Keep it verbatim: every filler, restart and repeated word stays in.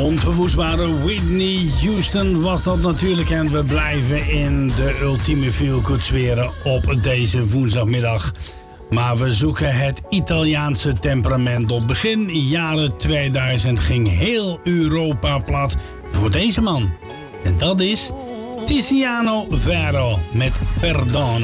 Onverwoestbare Whitney Houston was dat natuurlijk. En we blijven in de ultieme feel-good sferen op deze woensdagmiddag. Maar we zoeken het Italiaanse temperament op. Begin jaren tweeduizend ging heel Europa plat voor deze man. En dat is Tiziano Ferro met Perdono.